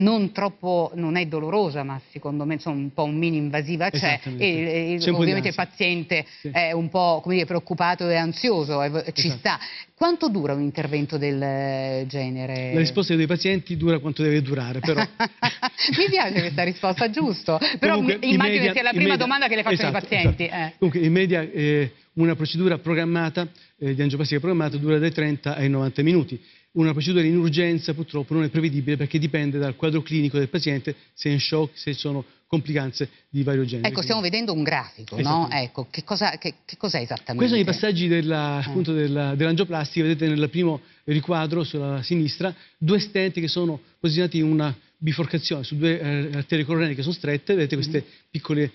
non troppo, non è dolorosa, ma secondo me insomma, un po' un mini invasiva c'è, e ovviamente il paziente è un po', come dire, preoccupato e ansioso, ci sta. Quanto dura un intervento del genere? La risposta dei pazienti dura quanto deve durare, però... Mi piace questa risposta, giusto. Però comunque, immagino che sia la prima domanda che le facciano i pazienti. Comunque, in media una procedura programmata, di angioplastica programmata, dura dai 30 ai 90 minuti. Una procedura in urgenza purtroppo non è prevedibile perché dipende dal quadro clinico del paziente, se è in shock, se ci sono complicanze di vario genere. Ecco, stiamo vedendo un grafico, no? Ecco, che cos'è esattamente? Questi sono i passaggi dell'angioplastica. Vedete nel primo riquadro sulla sinistra 2 stent che sono posizionati in una biforcazione su 2 arterie coronari che sono strette. Vedete queste piccole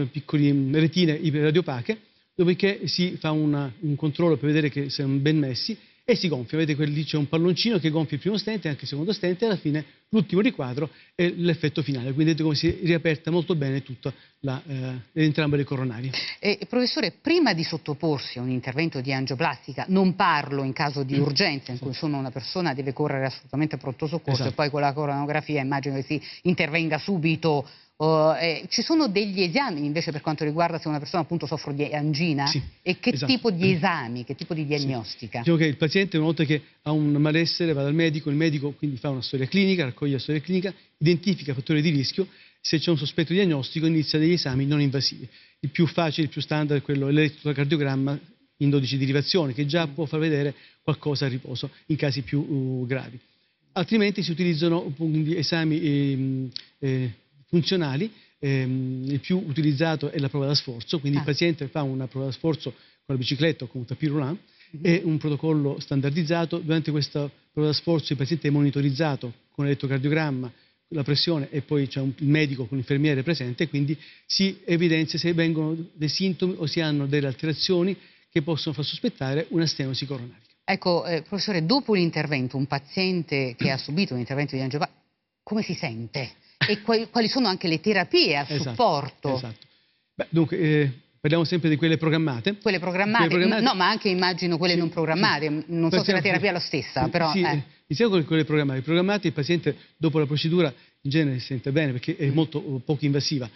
retine iperradiopache, dopodiché si fa un controllo per vedere che siano ben messi e si gonfia. Vedete lì c'è un palloncino che gonfia il primo stent e anche il secondo stent, e alla fine l'ultimo riquadro è l'effetto finale. Quindi vedete come si riaperta molto bene tutta entrambe le coronarie. Professore, prima di sottoporsi a un intervento di angioplastica, non parlo in caso di urgenza in cui insomma una persona deve correre assolutamente a pronto soccorso, e poi con la coronografia immagino che si intervenga subito. Ci sono degli esami invece per quanto riguarda se una persona appunto soffre di angina? E che tipo di esami, che tipo di diagnostica? Diciamo che il paziente, una volta che ha un malessere, va dal medico, il medico quindi fa una storia clinica, raccoglie la storia clinica, identifica fattori di rischio, se c'è un sospetto diagnostico inizia degli esami non invasivi. Il più facile, il più standard è quello l'elettrocardiogramma in 12 derivazioni, che già può far vedere qualcosa a riposo in casi più gravi. Altrimenti si utilizzano quindi esami funzionali. Il più utilizzato è la prova da sforzo, quindi il paziente fa una prova da sforzo con la bicicletta o con un tapis roulant, è un protocollo standardizzato. Durante questa prova da sforzo il paziente è monitorizzato con l'elettrocardiogramma, la pressione, e poi c'è il medico con l'infermiere presente, quindi si evidenzia se vengono dei sintomi o si hanno delle alterazioni che possono far sospettare una stenosi coronarica. Ecco, professore, dopo l'intervento, un paziente che ha subito un intervento di angioplastica, come si sente? E quali sono anche le terapie a supporto? Esatto. Beh, dunque, parliamo sempre di quelle programmate. Quelle programmate? No, ma anche immagino quelle non programmate. Non so se la terapia è la stessa, però... Iniziamo con quelle programmate. Programmate, il paziente dopo la procedura in genere si sente bene perché è molto poco invasiva.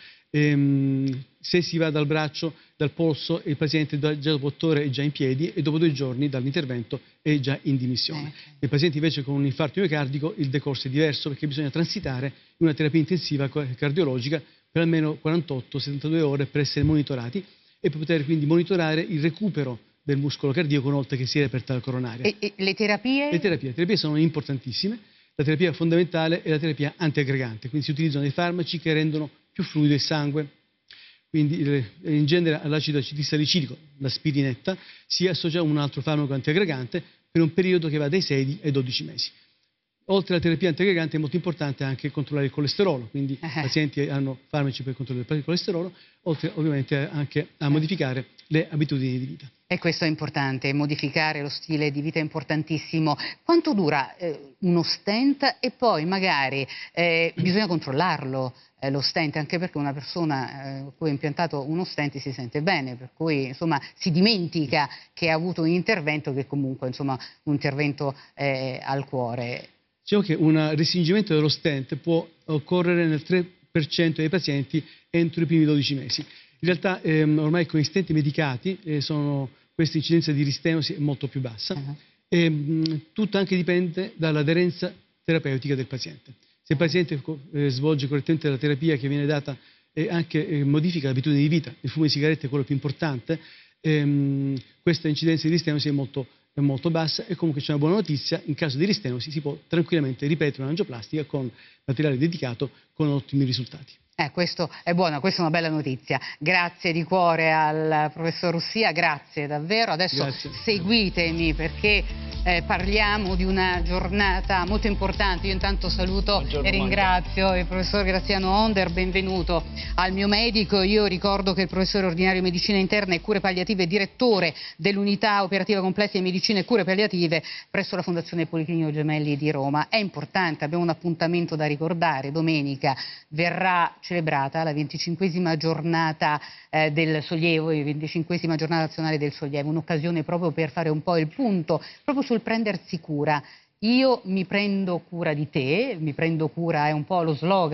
Se si va dal braccio, dal polso, il paziente già dopo 8 ore è già in piedi e dopo 2 giorni dall'intervento è già in dimissione. Nel paziente invece con un infarto miocardico il decorso è diverso perché bisogna transitare in una terapia intensiva cardiologica per almeno 48-72 ore per essere monitorati e per poter quindi monitorare il recupero del muscolo cardiaco una volta che si è riaperta la coronaria. E le terapie? Le terapie sono importantissime. La terapia fondamentale è la terapia antiaggregante, quindi si utilizzano dei farmaci che rendono più fluido il sangue. Quindi in genere all'acido acetilsalicilico, l'aspirinetta, si associa a un altro farmaco antiaggregante per un periodo che va dai 6 ai 12 mesi. Oltre alla terapia antiaggregante è molto importante anche controllare il colesterolo, quindi i pazienti hanno farmaci per controllare il colesterolo, oltre ovviamente anche a modificare le abitudini di vita. E questo è importante, modificare lo stile di vita è importantissimo. Quanto dura uno stent? E poi magari bisogna controllarlo lo stent, anche perché una persona a cui è impiantato uno stent si sente bene, per cui insomma si dimentica che ha avuto un intervento che comunque insomma un intervento al cuore. Diciamo che un restringimento dello stent può occorrere nel 3% dei pazienti entro i primi 12 mesi. In realtà ormai con i stent medicati questa incidenza di ristenosi è molto più bassa. Tutto anche dipende dall'aderenza terapeutica del paziente. Se il paziente svolge correttamente la terapia che viene data e anche modifica l'abitudine di vita, il fumo di sigarette è quello più importante, questa incidenza di ristenosi è molto bassa, e comunque c'è una buona notizia: in caso di ristenosi si può tranquillamente ripetere un'angioplastica con materiale dedicato con ottimi risultati. Questo è buono, questa è una bella notizia. Grazie di cuore al professor Russia, grazie davvero. Adesso seguitemi perché parliamo di una giornata molto importante. Io intanto saluto e ringrazio il professor Graziano Onder, benvenuto al Mio Medico. Io ricordo che il professore ordinario di Medicina Interna e Cure Palliative e direttore dell'Unità Operativa Complessa di Medicina e Cure Palliative presso la Fondazione Policlinico Gemelli di Roma. È importante, abbiamo un appuntamento da ricordare. Domenica verrà celebrata la 25esima giornata del sollievo, la 25esima giornata nazionale del sollievo, un'occasione proprio per fare un po' il punto, proprio sul prendersi cura io mi prendo cura di te, mi prendo cura, è un po' lo slogan